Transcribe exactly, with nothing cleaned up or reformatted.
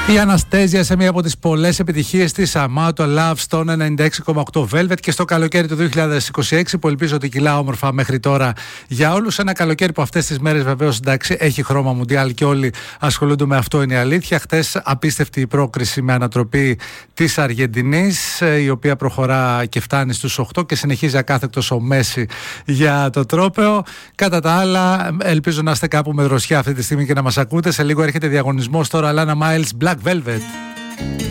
Η Αναστέζια σε μία από τις πολλές επιτυχίες της, Amato Love στον ενενήντα έξι κόμμα οκτώ Velvet, και στο καλοκαίρι του δύο χιλιάδες είκοσι έξι, που ελπίζω ότι κυλά όμορφα μέχρι τώρα για όλους. Ένα καλοκαίρι που αυτές τις μέρες βεβαίως, εντάξει, έχει χρώμα μουντιάλ και όλοι ασχολούνται με αυτό, είναι η αλήθεια. Χτες απίστευτη η πρόκριση με ανατροπή της Αργεντινής, η οποία προχωρά και φτάνει στους οκτώ και συνεχίζει ακάθεκτος ο Μέση για το τρόπαιο. Κατά τα άλλα, ελπίζω να είστε κάπου με δροσιά αυτή τη στιγμή και να μας ακούτε. Σε λίγο έρχεται διαγωνισμός τώρα, Lana Miles Black Velvet.